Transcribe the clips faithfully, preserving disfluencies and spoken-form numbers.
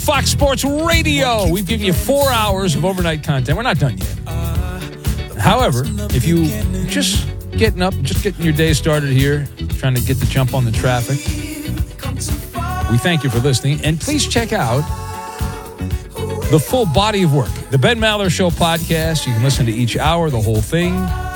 Fox Sports Radio. We've given you four hours of overnight content. We're not done yet. However, if you just getting up, just getting your day started here, trying to get the jump on the traffic, we thank you for listening. And please check out the full body of work. The Ben Maller Show podcast. You can listen to each hour, the whole thing.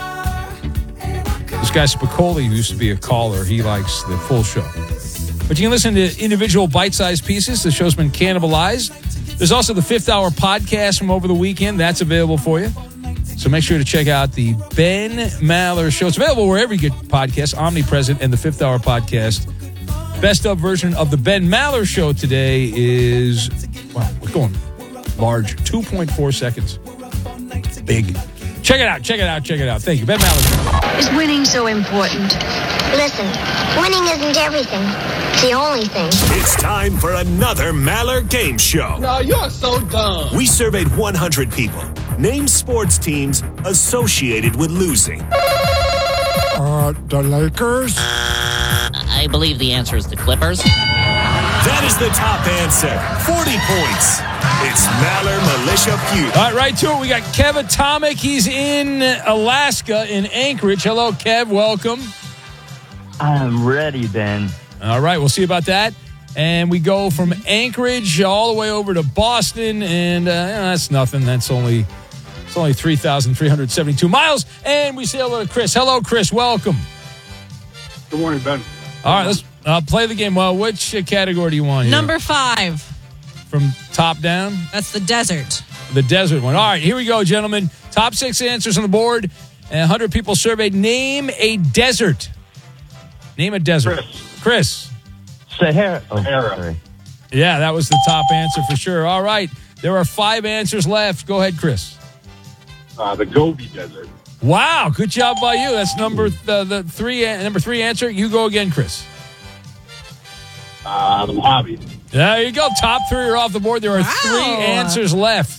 This guy Spicoli, who used to be a caller, he likes the full show. But you can listen to individual bite-sized pieces. The show's been cannibalized. There's also the fifth hour podcast from over the weekend. That's available for you. So make sure to check out the Ben Maller Show. It's available wherever you get podcasts, omnipresent, and the fifth hour podcast. Best of version of the Ben Maller Show today is, wow, we're going large, two point four seconds. Big. Check it out, check it out, check it out. Thank you. Ben Maller Show. Is winning so important? Listen, winning isn't everything. It's the only thing. It's time for another Maller Game Show. No, you're so dumb. We surveyed one hundred people. Name sports teams associated with losing. Uh, the Lakers? I believe the answer is the Clippers. That is the top answer. forty points. It's Maller Militia Feud. All right, right to it. We got Kev Atomic. He's in Alaska, in Anchorage. Hello, Kev. Welcome. I'm ready, Ben. All right, we'll see about that. And we go from Anchorage all the way over to Boston, and uh, that's nothing. That's only it's only three thousand three hundred seventy-two miles. And we say hello to Chris. Hello, Chris. Welcome. Good morning, Ben. All right, let's uh, play the game. Well, which uh, category do you want here? Number five. From top down? That's the desert. The desert one. All right, here we go, gentlemen. Top six answers on the board. And one hundred people surveyed. Name a desert. Name a desert. Chris. Chris. Sahara. Oh, Sahara. sorry. Yeah, that was the top answer for sure. All right, there are five answers left. Go ahead, Chris. Uh, the Gobi Desert. Wow, good job by you. That's number th- the, the three number three answer. You go again, Chris. Uh, the Mojave. There you go. Top three are off the board. There are Wow. three answers left.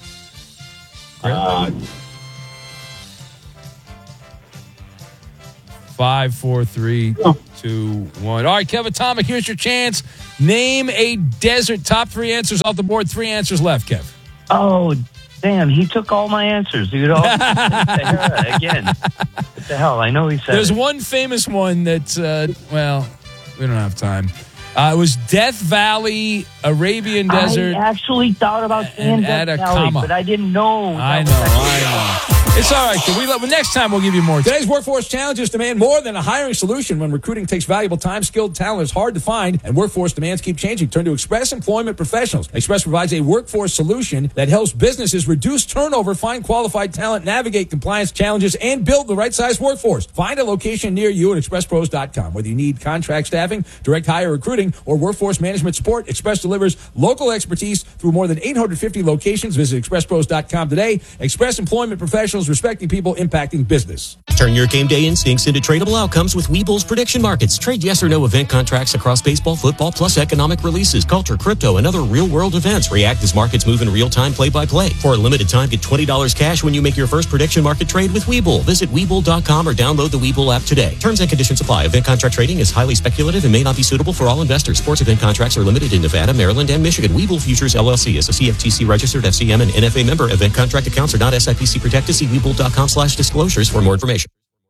Uh, Five, four, three, Oh. two, one. All right, Kevin Atomic, here's your chance. Name a desert. Top three answers off the board. Three answers left, Kev. Oh, damn. He took all my answers, dude. Oh, Sahara again. What the hell? I know he said There's it. one famous one that, uh, well, we don't have time. Uh, it was Death Valley, Arabian Desert. I actually thought about saying and Death Atacama. Valley, but I didn't know. I that know, was actually- I know. It's all right, kid. We love, next time we'll give you more. Today's workforce challenges demand more than a hiring solution. When recruiting takes valuable time, skilled talent is hard to find, and workforce demands keep changing. Turn to Express Employment Professionals. Express provides a workforce solution that helps businesses reduce turnover, find qualified talent, navigate compliance challenges, and build the right size workforce. Find a location near you at express pros dot com. Whether you need contract staffing, direct hire recruiting, or workforce management support, Express delivers local expertise through more than eight hundred fifty locations. Visit express pros dot com today. Express Employment Professionals, respecting people, impacting business. Turn your game day instincts into tradable outcomes with Webull's prediction markets. Trade yes or no event contracts across baseball, football, plus economic releases, culture, crypto, and other real-world events. React as markets move in real time, play-by-play. For a limited time, get twenty dollars cash when you make your first prediction market trade with Webull. Visit Webull dot com or download the Webull app today. Terms and conditions apply. Event contract trading is highly speculative and may not be suitable for all investors. Sports event contracts are limited in Nevada, Maryland, and Michigan. Webull Futures, L L C is a C F T C registered F C M and N F A member. Event contract accounts are not S I P C protected. See Webull dot com slash disclosures for more information.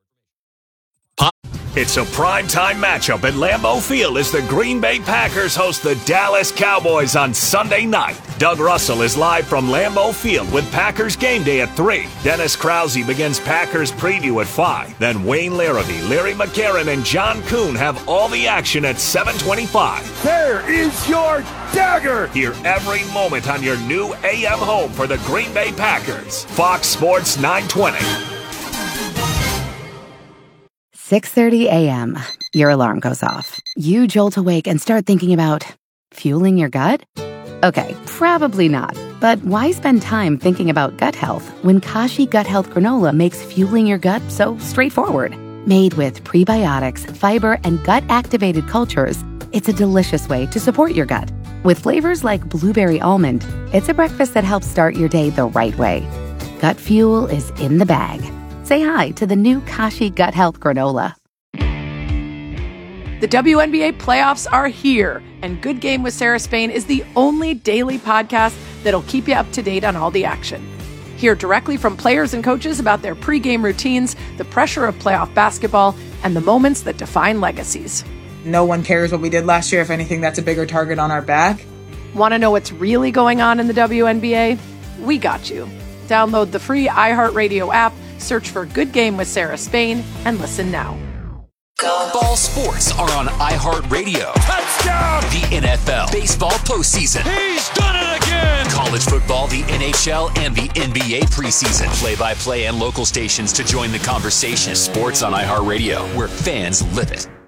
It's a primetime matchup at Lambeau Field as the Green Bay Packers host the Dallas Cowboys on Sunday night. Doug Russell is live from Lambeau Field with Packers Game Day at three. Dennis Krause begins Packers Preview at five. Then Wayne Larrivee, Larry McCarron, and John Kuhn have all the action at seven twenty-five. There is your dagger. Hear every moment on your new A M home for the Green Bay Packers. Fox Sports nine twenty. six thirty a.m. Your alarm goes off. You jolt awake and start thinking about fueling your gut? Okay, probably not. But why spend time thinking about gut health when Kashi Gut Health Granola makes fueling your gut so straightforward? Made with prebiotics, fiber, and gut-activated cultures, it's a delicious way to support your gut. With flavors like blueberry almond, it's a breakfast that helps start your day the right way. Gut fuel is in the bag. Say hi to the new Kashi Gut Health Granola. The W N B A playoffs are here, and Good Game with Sarah Spain is the only daily podcast that'll keep you up to date on all the action. Hear directly from players and coaches about their pregame routines, the pressure of playoff basketball, and the moments that define legacies. No one cares what we did last year. If anything, that's a bigger target on our back. Want to know what's really going on in the W N B A? We got you. Download the free iHeartRadio app, search for Good Game with Sarah Spain, and listen now. Ball sports are on iHeartRadio. Touchdown! The N F L, baseball postseason. He's done it again! College football, the N H L, and the N B A preseason. Play-by-play and local stations to join the conversation. Sports on iHeartRadio, where fans live it.